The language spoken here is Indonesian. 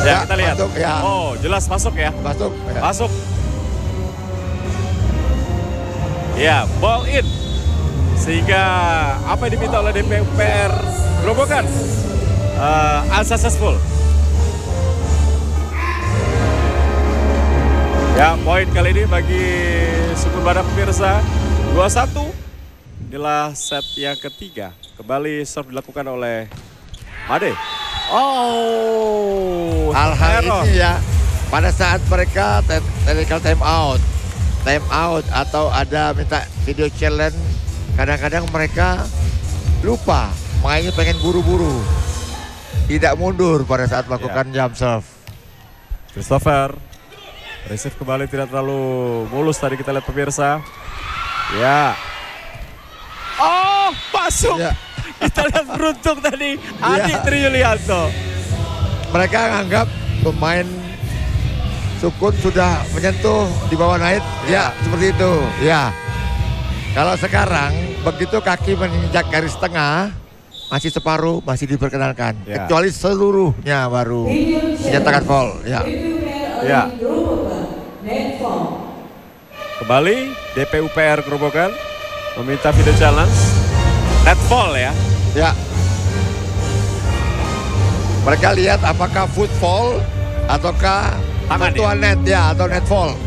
Ya, kita lihat. Masuk, ya. Oh, jelas masuk ya. Masuk. Ya. Masuk. Ya, ball in. Sehingga apa yang diminta oleh DPUPR Grobogan unsuccessful. Ya, poin kali ini bagi Sukun Badak pemirsa 2-1. Inilah set yang ketiga. Kembali serve dilakukan oleh Made. Oh, Hal-hal ini ya, pada saat mereka technical time out atau ada minta video challenge, kadang-kadang mereka lupa, mainnya pengen buru-buru, tidak mundur pada saat melakukan jump serve. Christopher, receive kembali tidak terlalu mulus tadi kita lihat pemirsa. Ya. Oh, masuk. Ya. Kita lihat beruntung tadi, Adi Triyulianto. Mereka menganggap pemain Sukun sudah menyentuh di bawah net, ya seperti itu. Ya. Kalau sekarang begitu kaki menginjak garis tengah, masih separuh masih diperkenankan, kecuali seluruhnya baru dinyatakan foul. Ya. Ya. Kembali DPUPR Grobogan meminta video challenge. Net fall ya. Ya. Mereka lihat apakah foot fall ataukah tangan sentuhan net ya atau net fall.